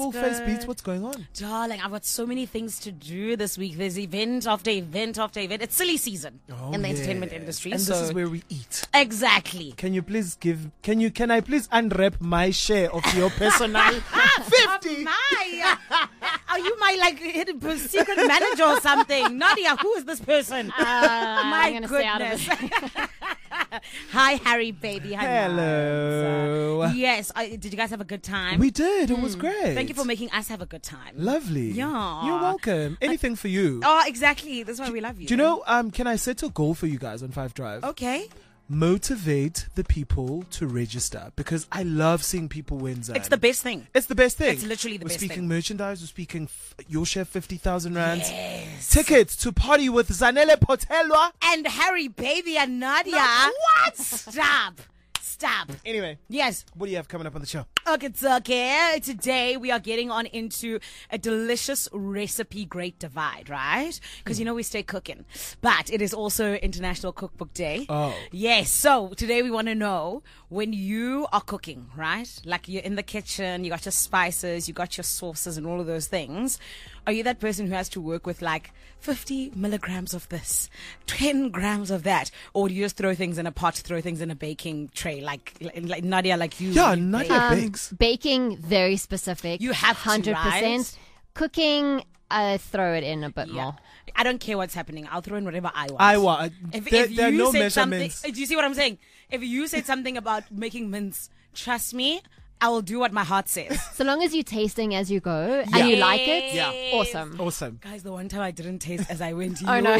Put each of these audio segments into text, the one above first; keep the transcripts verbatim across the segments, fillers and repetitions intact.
full good. face beats. What's going on? Darling, I've got so many things to do this week. There's event after event after event. It's silly season Oh, in the yes. entertainment industry. And so this is where we eat. exactly. Can you please give, can you, can I please unwrap my share of your personal fifty? Oh my. Are you my like hidden secret manager or something? Nadia, who is this person? Uh, my I'm gonna stay out of goodness. it. Hi, Harry, baby. Hi, Hello. Mars. Uh, yes. I, did you guys have a good time? We did. It was great. Thank you for making us have a good time. Lovely. Yeah. You're welcome. Anything for you. Oh, exactly. That's why we love you. Do you know, um, can I set a goal for you guys on Five Drive? Okay. Motivate the people to register because I love seeing people win. Zan. It's the best thing. It's the best thing. It's literally the we're best speaking thing. merchandise. We're speaking f- your share fifty thousand rands. Yes. Tickets to party with Zanele Potelwa. And Harry, baby, and Nadia. What? Stop. Stop. Anyway, Yes. what do you have coming up on the show? Okay, it's okay. Today we are getting on into a delicious recipe great divide, right? Because you know we stay cooking, but it is also International Cookbook Day. Oh. Yes. So today we want to know when you are cooking, right? Like you're in the kitchen, you got your spices, you got your sauces, and all of those things. Are you that person who has to work with like fifty milligrams of this, ten grams of that, or do you just throw things in a pot, throw things in a baking tray, like like Nadia, like you? Yeah, you Nadia bake? Um, bakes. baking, very specific. You have to, one hundred percent. right? Cooking, I throw it in a bit Yeah. more. I don't care what's happening. I'll throw in whatever I want. I want. If, there, if there are you no said something, measurements. do you see what I'm saying? If you said something about making mince, trust me, I will do what my heart says. So long as you're tasting as you go Yeah. and you like it, Yeah. awesome. Awesome. Guys, the one time I didn't taste as I went, you Oh, no.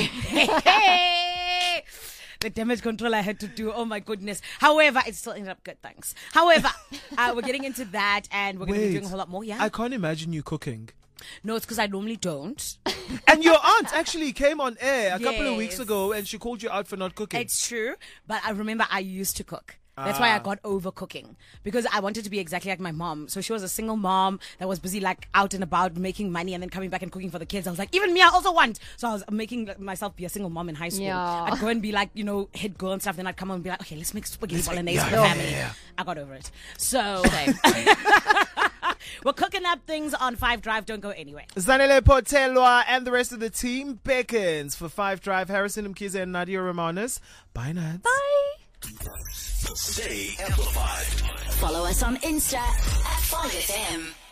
Hey! The damage control I had to do. Oh my goodness. However, it still ended up good. Thanks. However, uh, we're getting into that, and we're going to be Wait. doing a whole lot more. Yeah. I can't imagine you cooking. no, it's because I normally don't. And your aunt actually came on air a couple of weeks Yes. ago and she called you out for not cooking. It's true, but I remember I used to cook. That's why I got over cooking, because I wanted to be exactly like my mom. So she was a single mom that was busy like out and about making money and then coming back and cooking for the kids. I was like, even me, I also want. So I was making like, myself be a single mom in high school. Yeah. I'd go and be like, you know, head girl and stuff. Then I'd come on and be like, okay, let's make spaghetti Let's make- bolognese yeah, for the yeah, family. yeah, yeah. I got over it. So we're cooking up things on Five Drive. Don't go anywhere. Zanele Potelwa and the rest of the team beckons for Five Drive. Harrison Mkize and Nadia Romanes. Bye, Nads. Bye. Stay amplified. Follow us on Insta at five F M.